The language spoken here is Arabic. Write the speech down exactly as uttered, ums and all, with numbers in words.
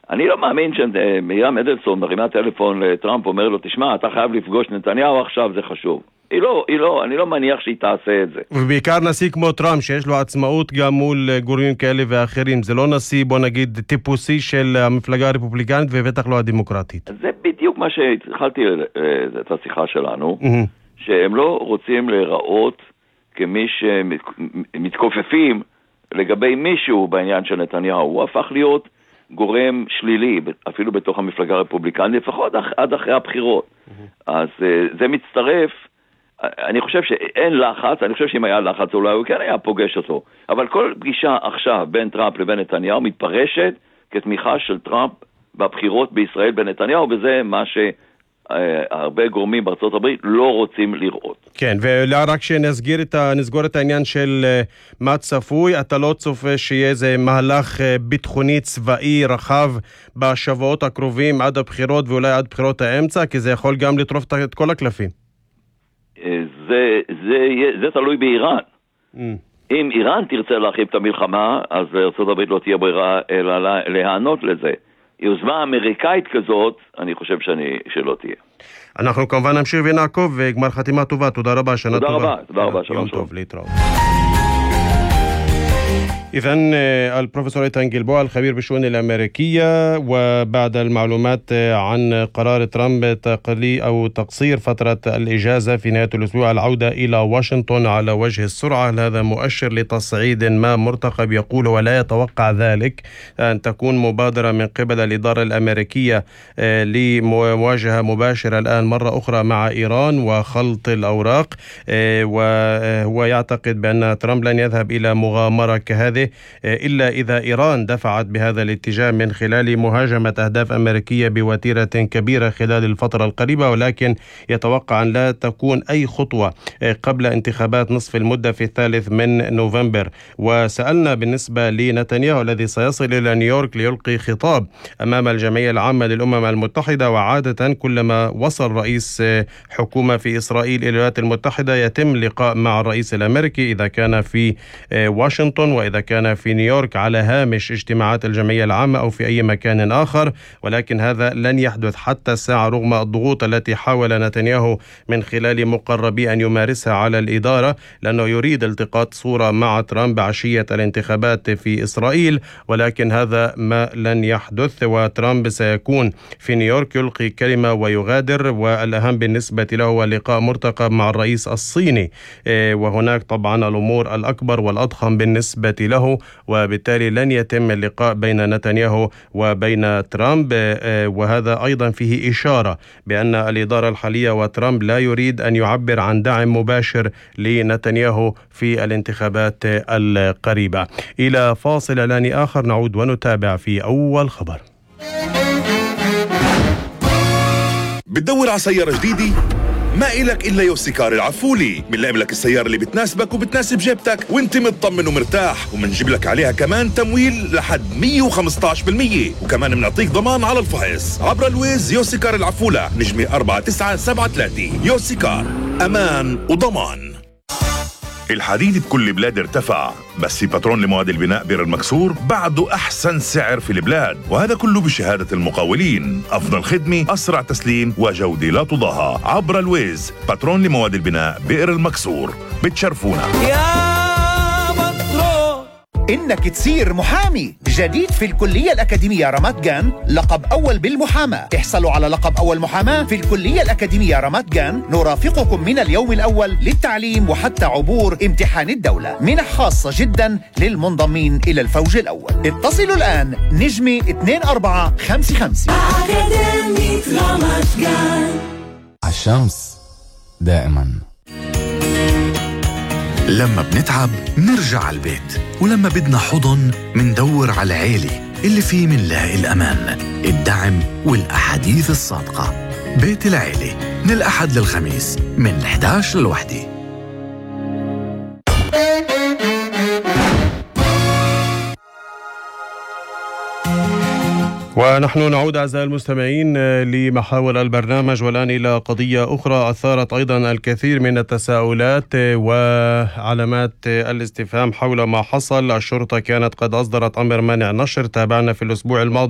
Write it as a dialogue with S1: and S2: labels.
S1: אני לא מאמין שמרים אדלסון מרימה טלפון לטראמפ ואומר לו, תשמע, אתה חייב לפגוש נתניהו עכשיו, זה חשוב. היא לא, היא לא, אני לא מניח שהיא תעשה את זה.
S2: ובעיקר נשיא כמו טראמפ, שיש לו עצמאות גם מול גורמים כאלה ואחרים. זה לא נשיא, בוא נגיד, טיפוסי של המפלגה הרפובליקנית ובטח לא הדמוקרטית.
S1: זה בדיוק מה שהתחלתי את השיחה שלנו, mm-hmm. שהם לא רוצים להיראות כמי שמתכופפים לגבי מישהו בעניין של נתניהו. הוא הפך להיות גורם שלילי, אפילו בתוך המפלגה הרפובליקנית, לפחות עד אחרי הבחירות. Mm-hmm. אז זה מצטרף, אני חושב שאין לחץ, אני חושב שאם היה לחץ אולי הוא כן היה פוגש אותו. אבל כל פגישה עכשיו בין טראמפ לבין נתניהו מתפרשת כתמיכה של טראמפ בבחירות בישראל בנתניהו, וזה מה שהרבה גורמים בארצות הברית לא רוצים לראות.
S2: כן, ורק שנסגור את, נסגור את העניין של מה צפוי, אתה לא צופה שיהיה איזה מהלך ביטחוני צבאי רחב בשבועות הקרובים עד הבחירות ואולי עד בחירות האמצע, כי זה יכול גם לטרוף את כל הקלפים.
S1: זה, זה, זה תלוי באיראן. Mm. אם איראן תרצה להרחיב את המלחמה, אז ארצות הברית לא תהיה ברירה אלא להיענות לזה. יוזמה אמריקאית כזאת, אני חושב שאני, שלא תהיה.
S2: אנחנו כמובן נמשיך ונעקוב, וגמר חתימה טובה. תודה רבה, שנה
S1: תודה
S2: טובה.
S1: רבה, תודה רבה, שלום
S2: יום
S1: שלום.
S2: טוב, להתראות. إذن البروفيسور إيتان جيلبوع الخبير بالشؤون الأمريكية، وبعد المعلومات عن قرار ترامب تقليل أو تقصير فترة الإجازة في نهاية الأسبوع العودة إلى واشنطن على وجه السرعة، هذا مؤشر لتصعيد ما مرتقب يقول ولا يتوقع ذلك أن تكون مبادرة من قبل الإدارة الأمريكية لمواجهة مباشرة الآن مرة أخرى مع إيران وخلط الأوراق، وهو يعتقد بأن ترامب لن يذهب إلى مغامرة كهذه إلا إذا إيران دفعت بهذا الاتجاه من خلال مهاجمة أهداف أمريكية بوتيرة كبيرة خلال الفترة القريبة، ولكن يتوقع أن لا تكون أي خطوة قبل انتخابات نصف المدة في الثالث من نوفمبر. وسألنا بالنسبة لنتنياهو الذي سيصل إلى نيويورك ليلقي خطاب أمام الجمعية العامة للأمم المتحدة، وعادة كلما وصل رئيس حكومة في إسرائيل إلى الولايات المتحدة يتم لقاء مع الرئيس الأمريكي إذا كان في واشنطن وإذا كان في نيويورك على هامش اجتماعات الجمعية العامة أو في أي مكان آخر، ولكن هذا لن يحدث حتى الساعة رغم الضغوط التي حاول نتنياهو من خلال مقربي أن يمارسها على الإدارة، لأنه يريد التقاط صورة مع ترامب عشية الانتخابات في إسرائيل، ولكن هذا ما لن يحدث، وترامب سيكون في نيويورك يلقي كلمة ويغادر. والأهم بالنسبة له هو لقاء مرتقب مع الرئيس الصيني، وهناك طبعا الأمور الأكبر والأضخم بالنسبة له، وبالتالي لن يتم اللقاء بين نتنياهو وبين ترامب. وهذا أيضا فيه إشارة بأن الإدارة الحالية وترامب لا يريد أن يعبر عن دعم مباشر لنتنياهو في الانتخابات القريبة. إلى فاصل إعلاني آخر نعود ونتابع في أول خبر.
S3: بتدور على سيارة جديدة؟ ما إلك إلا يوسيكار العفولي، بنلاقي لك السيارة اللي بتناسبك وبتناسب جيبتك وانت مطمن ومرتاح، ومنجيب لك عليها كمان تمويل لحد مية وخمسطعش بالمية، وكمان بنعطيك ضمان على الفحص عبر الويز. يوسيكار العفولة نجمة أربعة تسعة سبعة ثلاثة. يوسيكار، أمان وضمان. الحديد بكل بلاد ارتفع، بس في باترون لمواد البناء بئر المكسور بعده أحسن سعر في البلاد، وهذا كله بشهادة المقاولين. أفضل خدمة، أسرع تسليم، وجودة لا تضاهى. عبر الويز، باترون لمواد البناء بئر المكسور. بتشرفونا
S4: يا إنك تصير محامي جديد في الكلية الأكاديمية رامات جان، لقب أول بالمحاماة. احصلوا على لقب أول محاماة في الكلية الأكاديمية رامات جان، نرافقكم من اليوم الأول للتعليم وحتى عبور امتحان الدولة. منح خاصة جدا للمنضمين إلى الفوج الأول. اتصلوا الآن نجمة اثنين أربعة خمسة خمسة.
S5: أكاديمية رامات جان، الشمس دائما.
S6: لما بنتعب نرجع على البيت، ولما بدنا حضن مندور على العيلة اللي فيه منلاقي الأمان، الدعم والأحاديث الصادقة. بيت العيلة من الأحد للخميس من الإحدى عشر للوحدة.
S2: ونحن نعود أعزائي المستمعين لمحاور البرنامج، والآن إلى قضية أخرى أثارت أيضا الكثير من التساؤلات وعلامات الاستفهام حول ما حصل. الشرطة كانت قد أصدرت أمر منع نشر، تابعنا في الأسبوع الماضي